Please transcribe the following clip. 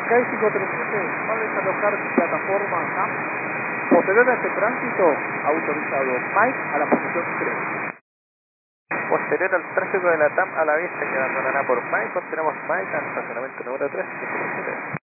Sky 537, vale alojar plataforma NAM. Posterior a este tránsito, autorizado. Mike a la posición 3. Posterior al tráfico de la TAM a la vista que abandonará por Mike, continuamos Mike al estacionamiento número 3, 537.